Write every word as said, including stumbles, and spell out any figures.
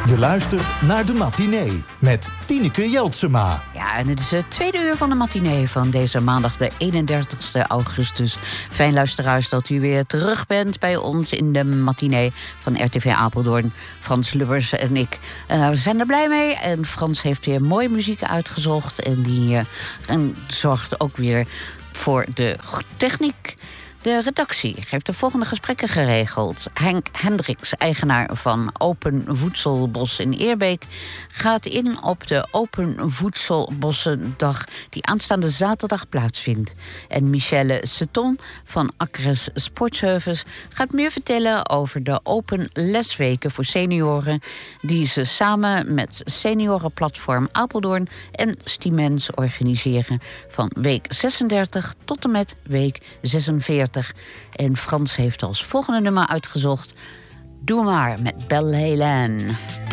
Je luistert naar de matinee met Tineke Jeltsema. Ja, en het is het tweede uur van de matinee van deze maandag de eenendertigste augustus. Fijn luisteraars dat u weer terug bent bij ons in de matinee van R T V Apeldoorn. Frans Lubbers en ik uh, we zijn er blij mee. En Frans heeft weer mooie muziek uitgezocht. En die uh, en zorgt ook weer voor de techniek. De redactie heeft de volgende gesprekken geregeld. Henk Hendricks, eigenaar van Open Voedselbos in Eerbeek, gaat in op de Open Voedselbossendag die aanstaande zaterdag plaatsvindt. En Michelle Seton van Acres Sportsheuvels gaat meer vertellen over de open lesweken voor senioren die ze samen met seniorenplatform Apeldoorn en Stimens organiseren van week zesendertig tot en met week zesenveertig. En Frans heeft als volgende nummer uitgezocht Doe maar met Belle Hélène.